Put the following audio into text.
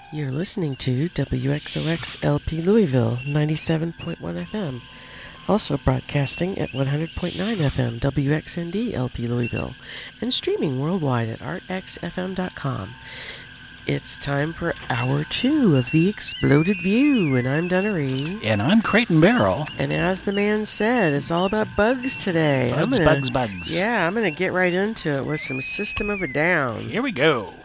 You're listening to WXOX LP Louisville, 97.1 FM. Also broadcasting at 100.9 FM, WXND LP Louisville, and streaming worldwide at artxfm.com. It's time for Hour 2 of The Exploded View, and I'm Dunnery. And I'm Creighton Barrel. And as the man said, it's all about bugs today. Bugs. Yeah, I'm going to get right into it with some System of a Down. Here we go.